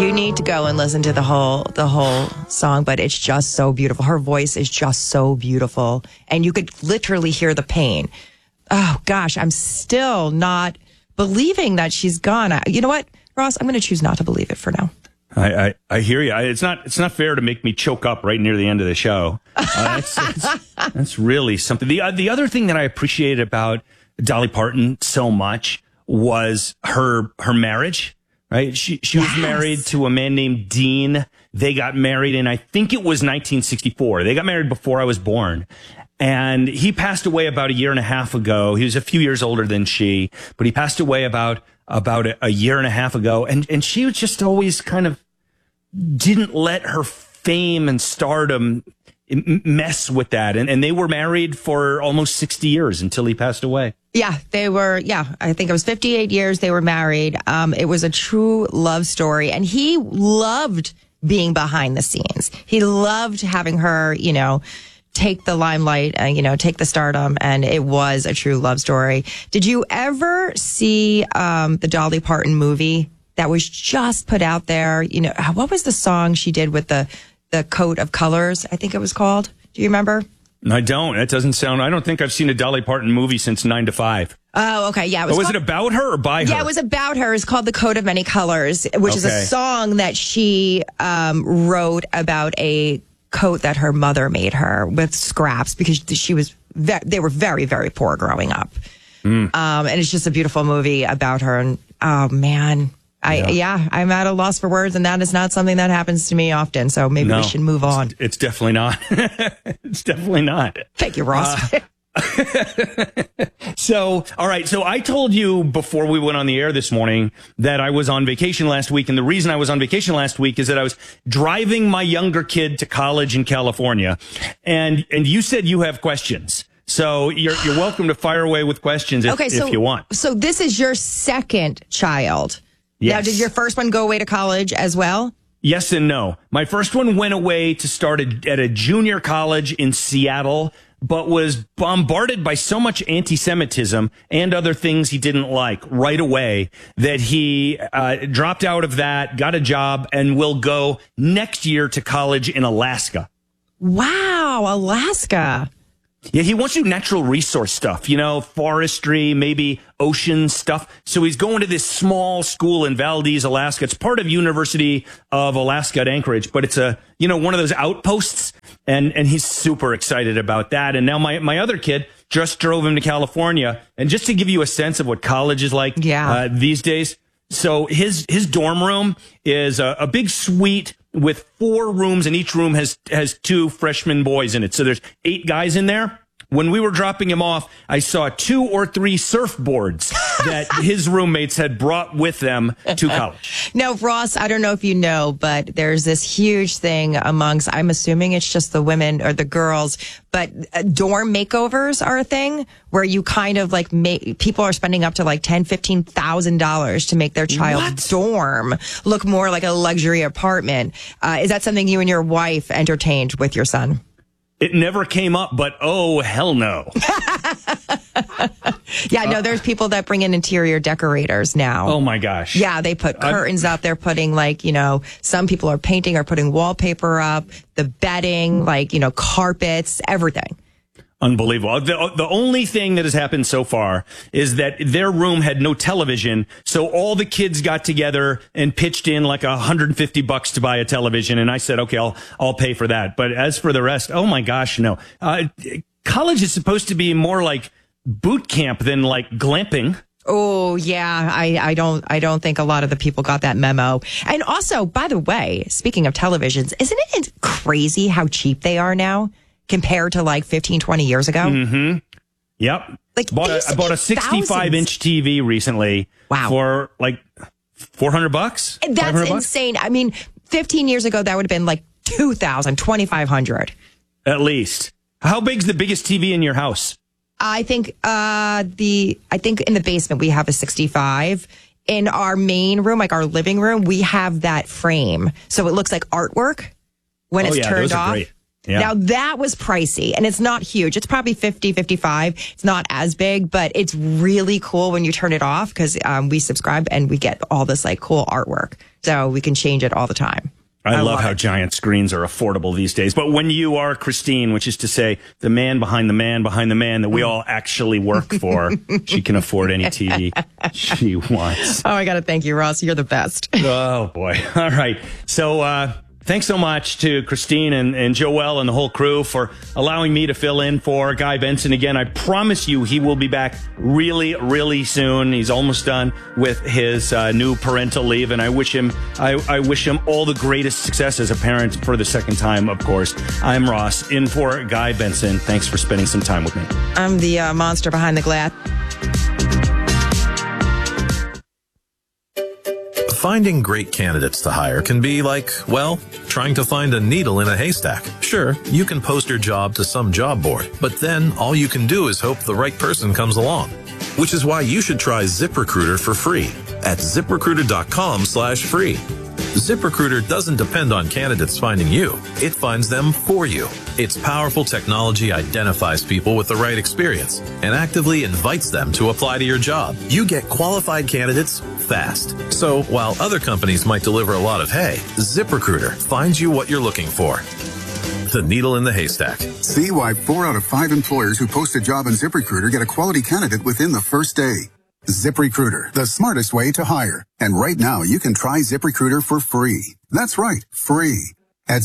You need to go and listen to the whole song, but it's just so beautiful. Her voice is just so beautiful, and you could literally hear the pain. Oh gosh, I'm still not believing that she's gone. You know what, Ross? I'm going to choose not to believe it for now. I hear you. It's not fair to make me choke up right near the end of the show. That's really something. The other thing that I appreciated about Dolly Parton so much was her marriage. Right? She was married to a man named Dean. They got married in, I think it was 1964. They got married before I was born. And he passed away about a year and a half ago. He was a few years older than she, but he passed away about a year and a half ago. And she was just always kind of didn't let her fame and stardom mess with that. And they were married for almost 60 years until he passed away. Yeah, they were. Yeah, I think it was 58 years they were married. It was a true love story. And he loved being behind the scenes. He loved having her, take the limelight and, take the stardom. And it was a true love story. Did you ever see the Dolly Parton movie that was just put out there? What was the song she did with the Coat of Colors, I think it was called? Do you remember? I don't. That doesn't sound... I don't think I've seen a Dolly Parton movie since 9 to 5. Oh, okay. Yeah. Was it about her or by her? Yeah, it was about her. It's called The Coat of Many Colors, which is a song that she wrote about a coat that her mother made her with scraps because they were very, very poor growing up. And it's just a beautiful movie about her. And oh, man... I'm at a loss for words, and that is not something that happens to me often. So maybe we should move on. It's definitely not. It's definitely not. Thank you, Ross. So, all right. So I told you before we went on the air this morning that I was on vacation last week. And the reason I was on vacation last week is that I was driving my younger kid to college in California. And you said you have questions. So you're welcome to fire away with questions if you want. So this is your second child. Yes. Now, did your first one go away to college as well? Yes and no. My first one went away to start at a junior college in Seattle, but was bombarded by so much anti-Semitism and other things he didn't like right away that he dropped out of that, got a job, and will go next year to college in Alaska. Wow, Alaska. Yeah, he wants to do natural resource stuff, forestry, maybe ocean stuff. So he's going to this small school in Valdez, Alaska. It's part of University of Alaska at Anchorage, but it's one of those outposts. And he's super excited about that. And now my other kid just drove him to California. And just to give you a sense of what college is like these days. So his dorm room is a big suite with 4 rooms, and each room has 2 freshman boys in it. So there's 8 guys in there. When we were dropping him off, I saw 2 or 3 surfboards that his roommates had brought with them to college. Now, Ross, I don't know if you know, but there's this huge thing amongst, I'm assuming it's just the women or the girls, but dorm makeovers are a thing where you kind of people are spending up to like $10,000, $15,000 to make their child's dorm look more like a luxury apartment. Is that something you and your wife entertained with your son? It never came up, but oh, hell no. Yeah, no, there's people that bring in interior decorators now. Oh, my gosh. Yeah, they put curtains up. They're putting some people are painting or putting wallpaper up, the bedding, carpets, everything. Unbelievable. The only thing that has happened so far is that their room had no television. So all the kids got together and pitched in like $150 to buy a television. And I said, okay, I'll pay for that. But as for the rest, oh my gosh, no. College is supposed to be more like boot camp than like glamping. Oh, yeah. I don't think a lot of the people got that memo. And also, by the way, speaking of televisions, isn't it crazy how cheap they are now? Compared to like 15, 20 years ago? Mm-hmm. Yep. I bought a 65-inch TV recently for like $400. That's insane. I mean, 15 years ago, that would have been like $2,000, $2,500. At least. How big's the biggest TV in your house? I think in the basement we have a 65. In our main room, like our living room, we have that frame. So it looks like artwork when it's turned off. Great. Yeah. Now, that was pricey, and it's not huge. It's probably 50, 55. It's not as big, but it's really cool when you turn it off because we subscribe and we get all this like cool artwork. So we can change it all the time. I love how giant screens are affordable these days. But when you are Christine, which is to say the man behind the man behind the man that we all actually work for, she can afford any TV she wants. Oh, I got to thank you, Ross. You're the best. Oh, boy. All right. So thanks so much to Christine and Joelle and the whole crew for allowing me to fill in for Guy Benson again. I promise you he will be back really, really soon. He's almost done with his new parental leave, and I wish him all the greatest success as a parent for the second time, of course. I'm Ross, in for Guy Benson. Thanks for spending some time with me. I'm the monster behind the glass. Finding great candidates to hire can be like, well, trying to find a needle in a haystack. Sure, you can post your job to some job board, but then all you can do is hope the right person comes along. Which is why you should try ZipRecruiter for free at ZipRecruiter.com/free. ZipRecruiter doesn't depend on candidates finding you. It finds them for you. Its powerful technology identifies people with the right experience and actively invites them to apply to your job. You get qualified candidates fast. So while other companies might deliver a lot of hay, ZipRecruiter finds you what you're looking for. The needle in the haystack. See why 4 out of 5 employers who post a job on ZipRecruiter get a quality candidate within the first day. ZipRecruiter, the smartest way to hire. And right now, you can try ZipRecruiter for free. That's right, free. At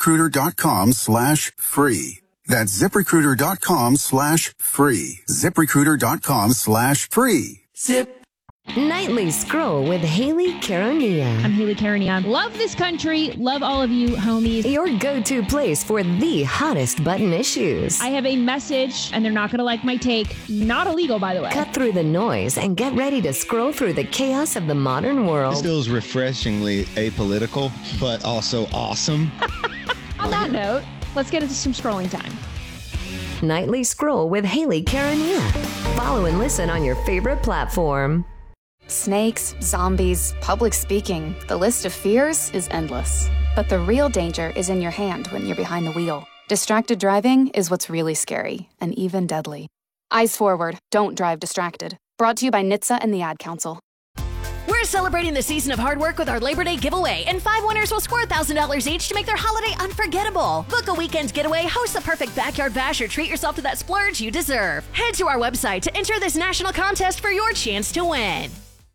ZipRecruiter.com/free. That's ZipRecruiter.com/free. ZipRecruiter.com/free. Zip. Nightly Scroll with Haley Caronia. I'm Haley Caronia. Love this country. Love all of you, homies. Your go-to place for the hottest button issues. I have a message, and they're not going to like my take. Not illegal, by the way. Cut through the noise and get ready to scroll through the chaos of the modern world. This feels refreshingly apolitical, but also awesome. On that note, let's get into some scrolling time. Nightly Scroll with Haley Caronia. Follow and listen on your favorite platform. Snakes, zombies, public speaking. The list of fears is endless. But the real danger is in your hand when you're behind the wheel. Distracted driving is what's really scary and even deadly. Eyes forward, don't drive distracted. Brought to you by NHTSA and the Ad Council. We're celebrating the season of hard work with our Labor Day giveaway, and 5 winners will score $1,000 each to make their holiday unforgettable. Book a weekend getaway, host the perfect backyard bash, or treat yourself to that splurge you deserve. Head to our website to enter this national contest for your chance to win.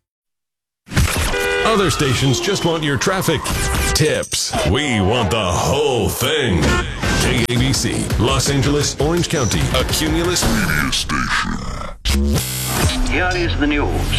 Other stations just want your traffic tips. We want the whole thing. KABC, Los Angeles, Orange County, a Cumulus media station. Here is the news.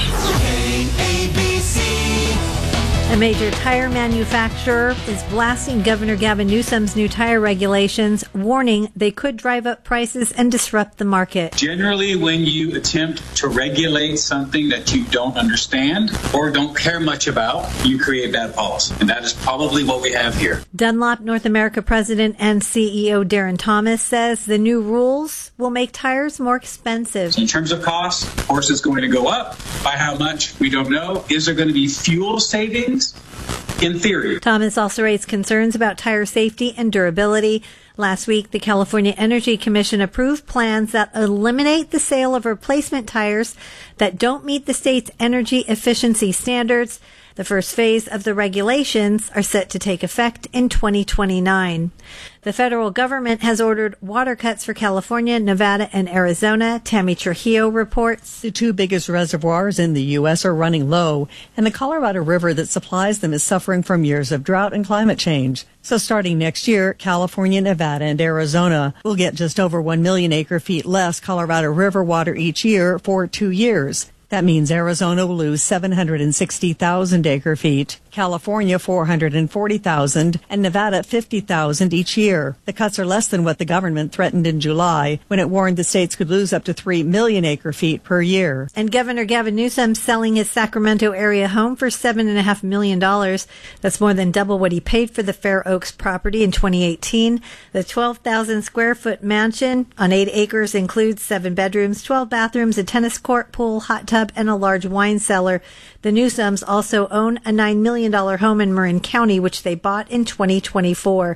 KABC. A major tire manufacturer is blasting Governor Gavin Newsom's new tire regulations, warning they could drive up prices and disrupt the market. Generally, when you attempt to regulate something that you don't understand or don't care much about, you create bad policy. And that is probably what we have here. Dunlop North America President and CEO Darren Thomas says the new rules will make tires more expensive. In terms of cost, of course, it's going to go up. By how much, we don't know. Is there going to be fuel savings? In theory. Thomas also raised concerns about tire safety and durability. Last week, the California Energy Commission approved plans that eliminate the sale of replacement tires that don't meet the state's energy efficiency standards. The first phase of the regulations are set to take effect in 2029. The federal government has ordered water cuts for California, Nevada, and Arizona. Tammy Trujillo reports. The 2 biggest reservoirs in the U.S. are running low, and the Colorado River that supplies them is suffering from years of drought and climate change. So starting next year, California, Nevada, and Arizona will get just over 1 million acre-feet less Colorado River water each year for 2 years. That means Arizona will lose 760,000 acre-feet, California 440,000, and Nevada 50,000 each year. The cuts are less than what the government threatened in July when it warned the states could lose up to 3 million acre-feet per year. And Governor Gavin Newsom selling his Sacramento area home for $7.5 million. That's more than double what he paid for the Fair Oaks property in 2018. The 12,000 square foot mansion on 8 acres includes 7 bedrooms, 12 bathrooms, a tennis court, pool, hot tub, and a large wine cellar. The Newsoms also own a $9 million home in Marin County, which they bought in 2024.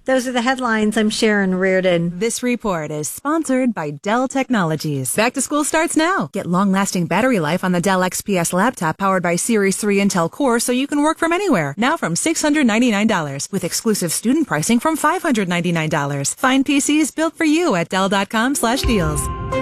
Those are the headlines. I'm Sharon Reardon. This report is sponsored by Dell Technologies. Back to school starts now. Get long-lasting battery life on the Dell XPS laptop powered by Series 3 Intel Core so you can work from anywhere. Now from $699 with exclusive student pricing from $599. Find PCs built for you at Dell.com/deals.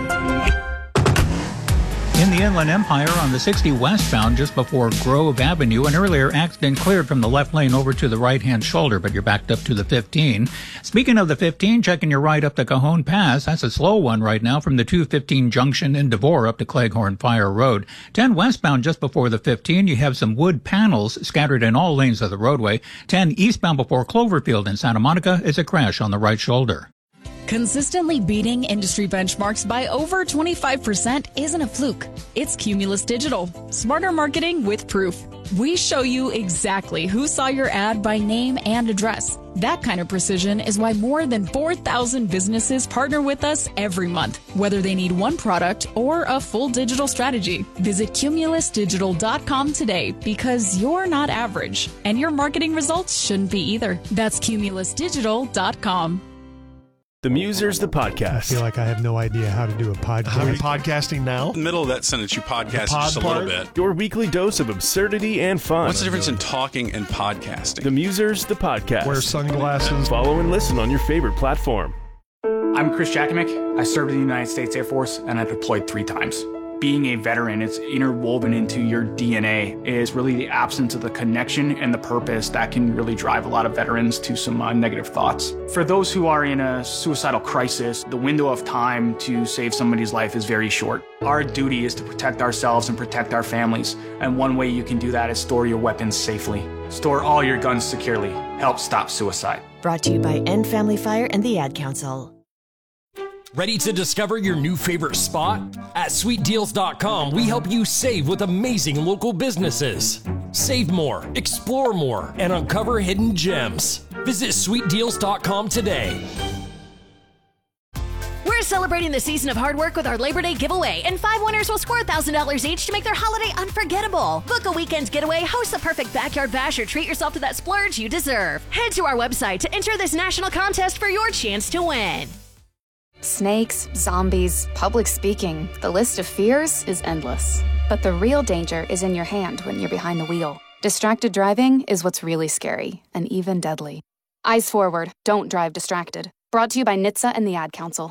In the Inland Empire on the 60 westbound just before Grove Avenue, an earlier accident cleared from the left lane over to the right-hand shoulder, but you're backed up to the 15. Speaking of the 15, checking your right up the Cajon Pass. That's a slow one right now from the 215 junction in Devore up to Cleghorn Fire Road. 10 westbound just before the 15, you have some wood panels scattered in all lanes of the roadway. 10 eastbound before Cloverfield in Santa Monica is a crash on the right shoulder. Consistently beating industry benchmarks by over 25% isn't a fluke. It's Cumulus Digital. Smarter marketing with proof. We show you exactly who saw your ad by name and address. That kind of precision is why more than 4,000 businesses partner with us every month, whether they need one product or a full digital strategy. Visit cumulusdigital.com today because you're not average, and your marketing results shouldn't be either. That's cumulusdigital.com. The Musers, the podcast. I feel like I have no idea how to do a podcast. How are you podcasting now? In the middle of that sentence, you podcast just a little bit. Your weekly dose of absurdity and fun. What's the difference in talking and podcasting? The Musers, the podcast. Wear sunglasses. Follow and listen on your favorite platform. I'm Chris Jakimick. I served in the United States Air Force, and I deployed 3 times. Being a veteran, it's interwoven into your DNA, is really the absence of the connection and the purpose that can really drive a lot of veterans to some negative thoughts. For those who are in a suicidal crisis, the window of time to save somebody's life is very short. Our duty is to protect ourselves and protect our families, and one way you can do that is store your weapons safely. Store all your guns securely. Help stop suicide. Brought to you by End Family Fire and the Ad Council. Ready to discover your new favorite spot? At SweetDeals.com, we help you save with amazing local businesses. Save more, explore more, and uncover hidden gems. Visit SweetDeals.com today. We're celebrating the season of hard work with our Labor Day giveaway, and 5 winners will score $1,000 each to make their holiday unforgettable. Book a weekend getaway, host the perfect backyard bash, or treat yourself to that splurge you deserve. Head to our website to enter this national contest for your chance to win. Snakes, zombies, public speaking. The list of fears is endless. But the real danger is in your hand when you're behind the wheel. Distracted driving is what's really scary and even deadly. Eyes forward, don't drive distracted. Brought to you by NHTSA and the Ad Council.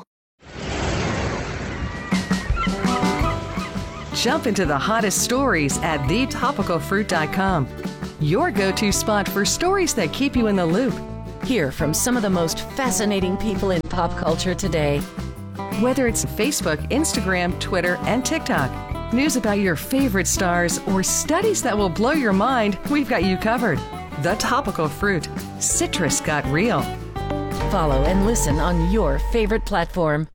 Jump into the hottest stories at thetopicalfruit.com. Your go-to spot for stories that keep you in the loop. Hear from some of the most fascinating people in pop culture today. Whether it's Facebook, Instagram, Twitter, and TikTok, news about your favorite stars, or studies that will blow your mind, we've got you covered. The Topical Fruit. Citrus got real. Follow and listen on your favorite platform.